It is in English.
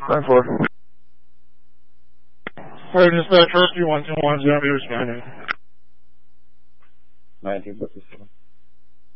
10-4. Alright, dispatch, rescue 121, Zambia responding. 1954.